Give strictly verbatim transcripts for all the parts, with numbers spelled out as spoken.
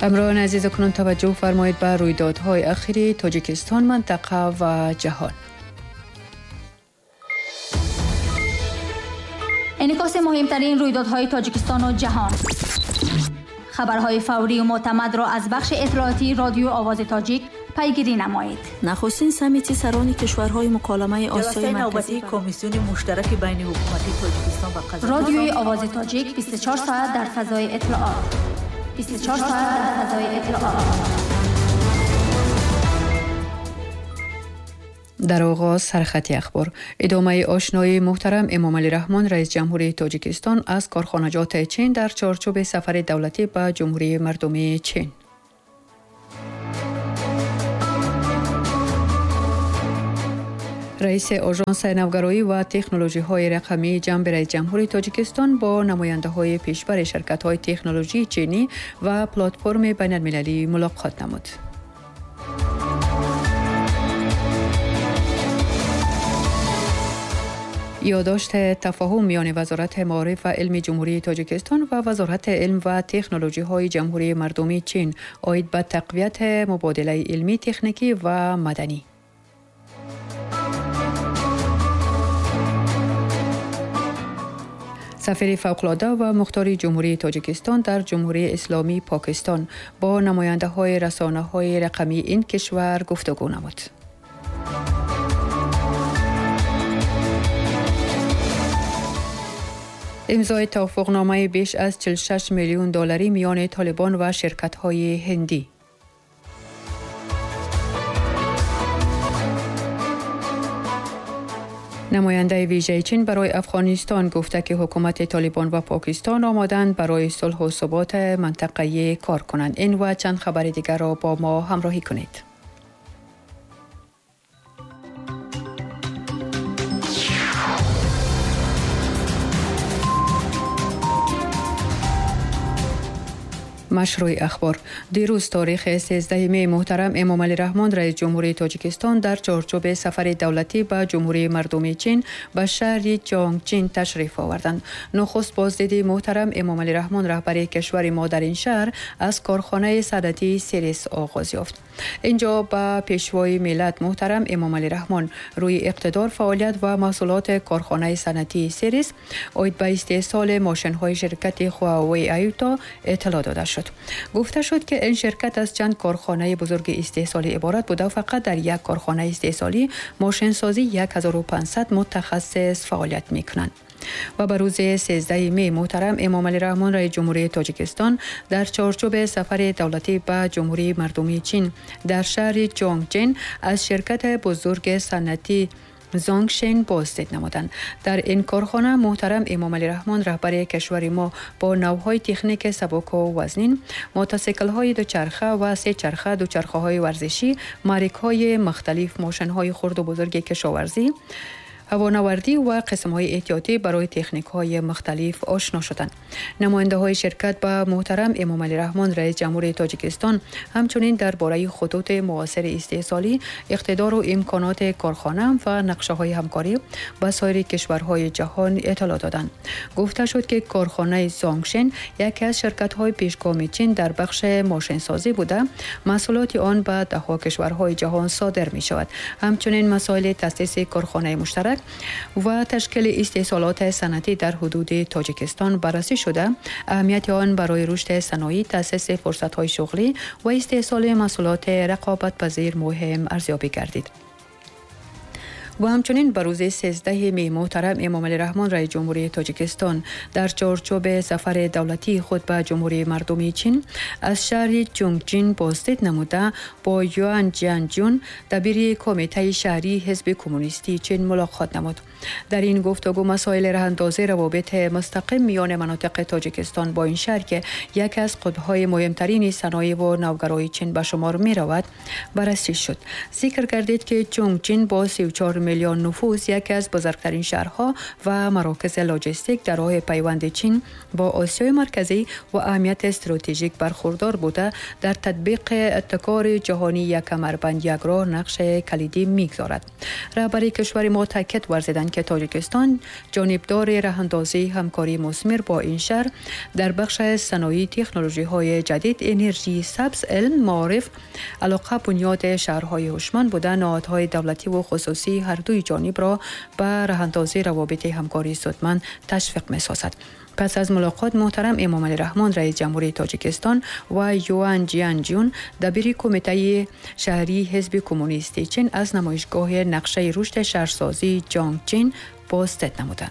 همراهان عزیز کنون توجه فرمایید به رویدادهای اخیری تاجیکستان، منطقه و جهان. انعکاس مهمترین رویدادهای تاجیکستان و جهان. خبرهای فوری و معتمد را از بخش اطلاعاتی رادیو آواز تاجیک پیگیری نمایید. نخستین سمیت سران کشورهای مکالمه آسیای مرکزی کمیسیون مشترک بین حکومت تاجیکستان و قزاقستان. رادیوی آواز تاجیک بیست و چهار ساعت در فضای اطلاعات. بیست و چهار ساعت در فضای اطلاعات. در آغاز سرخط اخبار. ادامه آشنایی محترم امام علی رحمان رئیس جمهوری تاجیکستان از کارخانجات چین در چارچوب سفر دولتی به جمهوری مردمی چین. رئیس آژانس نوگرایی و تکنولوژی های رقمی جنب رئیس جمهوری تاجیکستان با نماینده های پیشبر شرکت های تکنولوژی چینی و پلتفرم بین المللی ملاقات نمود. یادداشت تفاهم میان وزارت معارف و علم جمهوری تاجیکستان و وزارت علم و تکنولوژی های جمهوری مردمی چین عاید به تقویت مبادله علمی، تکنیکی و مدنی. سفیر فوق‌العاده و مختار جمهوری تاجیکستان در جمهوری اسلامی پاکستان با نماینده های رسانه های رقمی این کشور گفتگو نمود. امضای توافقنامه بیش از چهل و شش میلیون دلاری میان طالبان و شرکت های هندی. نماینده ویژه چین برای افغانستان گفته که حکومت طالبان و پاکستان آمادند برای صلح و ثبات منطقه‌ای کار کنند. این و چند خبر دیگر را با ما همراهی کنید. مشروع اخبار. دیروز تاریخ سیزده می محترم امام علی رحمان رئیس جمهوری تاجیکستان در چارچوب سفر دولتی به جمهوری مردمی چین به شهر چانگچین تشریف آوردند. نخست بازدید محترم امام علی رحمان رهبری کشور ما در این شهر از کارخانه صنعتی سیریس آغاز یافت. اینجا با پیشوای ملت محترم امام علی رحمان روی اقتدار، فعالیت و محصولات کارخانه صنعتی سیریس عاید به استحصال ماشین‌های شرکت هواوی ایوتا اطلاع داده شد. گفته شد که این شرکت از چند کارخانه بزرگ استحصالی عبارت بود و فقط در یک کارخانه استحصالی ماشین سازی یک هزار و پانصد متخصص فعالیت می‌کنند. و بر روز سیزده می محترم امام علی رحمان رئیس جمهوری تاجیکستان در چارچوب سفر دولتی به جمهوری مردمی چین در شهر چانگچین از شرکت بزرگ صنعتی زانگشن بازدید نمودند. در این کارخانه محترم امام علی رحمان رهبر کشور ما با نوهای تکنیک سبک و وزنین، موتورسیکل های دوچرخه و سه چرخه، دوچرخه های ورزشی، محرک های مختلف، ماشین های خرد و بزرگ کشاورزی، هوانوردی و قسم های احتیاطی برای تکنیک های مختلف آشنا شدند. نماینده های شرکت با محترم امام علی رحمان رئیس جمهوری تاجیکستان همچنین درباره خطوط معاصر استحصالی، اقتدار و امکانات کارخانه و نقشه های همکاری با سایر کشورهای جهان اطلاع دادند. گفته شد که کارخانه زانگشن یکی از شرکت های پیشگام چین در بخش ماشین سازی بوده، محصولات آن به ده ها کشورهای جهان صادر می شود. همچنین مسائل تأسیس کارخانه مشترک و تشکیل استحصالات صنعتی در حدود تاجیکستان بررسی شده. اهمیت آن برای رشد صنایع، تأسیس فرصت‌های شغلی و استحصال محصولات رقابت پذیر مهم ارزیابی گردید. و همچنین بر روز سیزده می محترم امام علی رحمان رئیس جمهوری تاجیکستان در چارچوب سفر دولتی خود به جمهوری مردمی چین از شهر چانگچین بازدید نموده با یوان جیانجون دبیر کمیته شهری حزب کمونیستی چین ملاقات نمود. در این گفتگو مسائل راه‌اندازی روابط مستقیم میان مناطق تاجیکستان با این شهر که یکی از قطب‌های مهمترین صنایع و نوگرایی چین به شمار می رود بررسی شد. ذکر گردید که چانگچین با سی و چهار میلیون نفوس یکی از بزرگترین شهرها و مراکز لوجستیک در راه پیوند چین با آسیای مرکزی و اهمیت استراتژیک برخوردار بوده در تطبیق ابتکار جهانی یک کمربند یک راه نقش کلیدی می‌گذارد. رهبری کشور ما تاکید ورزیدند که تاجیکستان جانبدار راه‌اندازی همکاری مثمر با این شهر در بخش صنایع، تکنولوژی‌های جدید، انرژی سبز، علم، معارف، علاقه بنیاد شهرهای هوشمند بودن نهادهای دولتی و خصوصی هر دوی جانب را به راه‌اندازی روابط همکاری سودمند تشویق می‌سازد. پس از ملاقات محترم امام علی رحمان رئیس جمهوری تاجیکستان و یوان جیان جیون دبیر کمیته شهری حزب کمونیست چین از نمایشگاه نقشه رشد شهرسازی جانگ چین بازدید نمودند.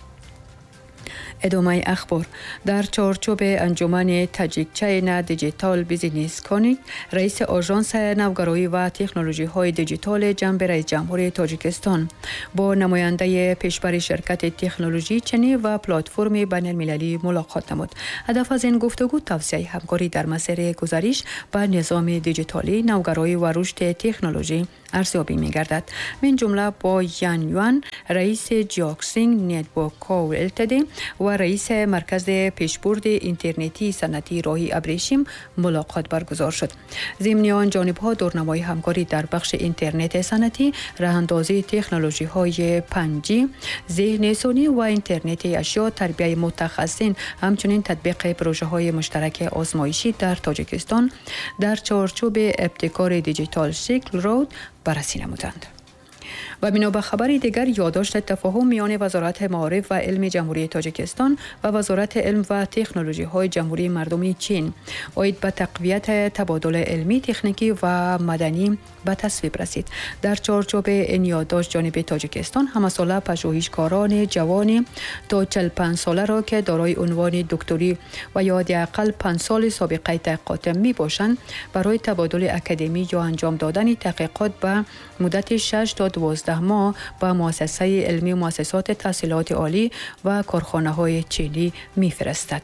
ادامه اخبار. در چارچوب انجمن تاجیک چین دیجیتال بیزینس کانیک، رئیس آژانس نوگرایی و تکنولوژی های دیجیتال جنب رئیس جمهوری تاجیکستان با نماینده پیشبر شرکت تکنولوژی چینی و پلتفرم بین المللی ملاقات نمود. هدف از این گفتگو توسعه همکاری در مسیر گذریش به نظام دیجیتالی، نوگرایی و رشد تکنولوژی ارزیابی می‌گردد. من جمله با یان یوان رئیس جیاکسینگ نتورک کو التدی و رئیس مرکز پیشبرد اینترنتی صنعتی راهی ابریشم ملاقات برگزار شد. ضمن آن جانب‌ها دورنمای همکاری در بخش اینترنت صنعتی، راه‌اندازی تکنولوژی‌های پنج جی، ذهن ثانی و اینترنت اشیا، تربیت متخصصین، همچنین تطبیق پروژه‌های مشترک آزمایشی در تاجیکستان در چارچوب ابتکار دیجیتال شکل رود بررسی نمودند. و بنا به خبری دیگر یادداشت تفاهم میان وزارت معارف و علم جمهوری تاجیکستان و وزارت علم و تکنولوژی های جمهوری مردمی چین اید به تقویت تبادل علمی، تکنیکی و مدنی به تصویب رسید. در چارچوب این یادداشت جانب تاجیکستان همساله پژوهشکاران جوان تا چهل و پنج ساله را که دارای عنوان دکتری و یا حداقل پنج سال سابقه تحقیقات می باشند برای تبادل اکادمی یا انجام دادن تحقیقات به مدت شش تا دوازده ماه با مؤسسه علمی و مؤسسات تحصیلات عالی و کارخانه‌های چینی می‌فرستد.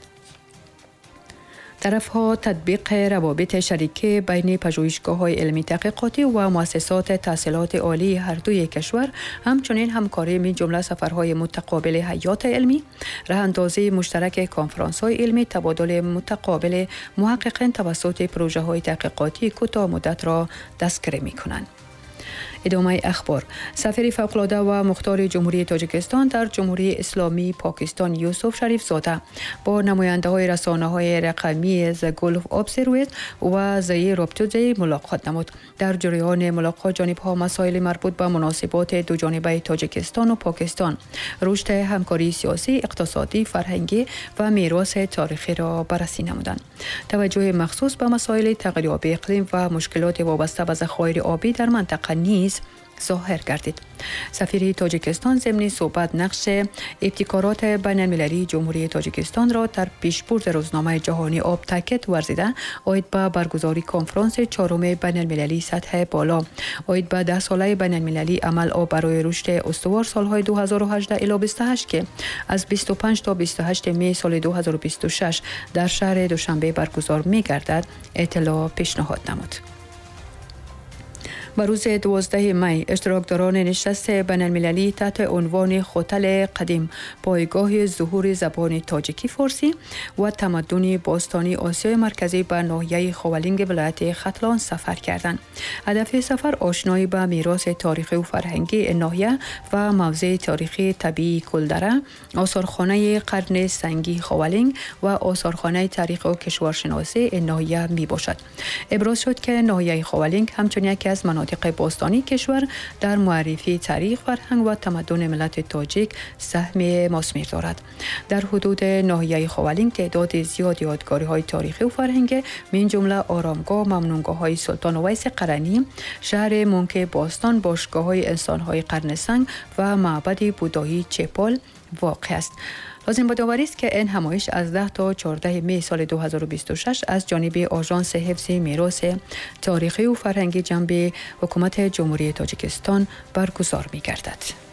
طرف‌ها تطبیق روابط شریکی بین پژوهشگاه‌های علمی تحقیقاتی و مؤسسات تحصیلات عالی هر دوی کشور، همچنین همکاری من جمله سفرهای متقابل حیات علمی، راه‌اندازی مشترک کنفرانس‌های علمی، تبادل متقابل محققین توسط پروژه‌های تحقیقاتی کوتاه مدت را دستگیری می‌کنند. ادامه اخبار. سفیر فوق‌العاده و مختار جمهوری تاجیکستان در جمهوری اسلامی پاکستان یوسف شریف زاده با نماینده‌های رسانه‌های رقمی ز گلف ابزرویت و زی رابطه‌ای ملاقات نمود. در جریان ملاقات جانب‌ها مسائل مربوط به مناسبات دو جانبه تاجیکستان و پاکستان، رشد همکاری سیاسی، اقتصادی، فرهنگی و میراث تاریخی را بررسی نمودند. توجه مخصوص به مسائل تغییر آب اقلیم و مشکلات وابسته به ذخایر آبی در منطقه نیز ظاهر گردید. سفیر تاجیکستان ضمن صحبت نقش ابتکارات بین المللی جمهوری تاجیکستان را در پیشبرد روزنامه جهانی آب تاکید ورزیده اید به برگزاری کنفرانس چهارم بین المللی سطح بالا اید به ده ساله بین المللی عمل آب برای رشد استوار سالهای دو هزار و هجده الی بیست و هشت که از بیست و پنج تا بیست و هشت می سال دو هزار و بیست و شش در شهر دوشنبه برگزار می گردد اطلاع پیشنهاد نمود. به روز دوازده می اشتراکداران نشست بین المللی تحت عنوان خوتل قدیم، پایگاه ظهور زبان تاجیکی فارسی و تمدن باستانی آسیای مرکزی به ناحیه خاولینگ ولایت ختلان سفر کردند. هدف سفر آشنایی به میراث تاریخی و فرهنگی این ناحیه و موضع تاریخی طبیعی کلدره، آثارخانه قرن سنگی خاولینگ و آثارخانه تاریخ و کشورشناسی این ناحیه می باشد. ابراز شد که ناحیه خاولینگ همچون یکی از مناطق باستانی کشور در معرفی تاریخ، فرهنگ و تمدن ملت تاجیک سهم مثمر دارد. در حدود ناحیه خاولینگ تعداد زیاد یادگاری‌های تاریخی و فرهنگی من جمله آرامگاه، ممنونگاه‌های سلطان اویس قرنی، شهر مونک باستان، باشگاه‌های انسان‌های قرن سنگ و معبد بودایی چپال واقع است. لازم بدآوری است که این همایش از ده تا چهارده می سال دو هزار و بیست و شش از جانب آژانس حفظ میراث تاریخی و فرهنگی جنب حکومت جمهوری تاجیکستان برگزار می‌گردد.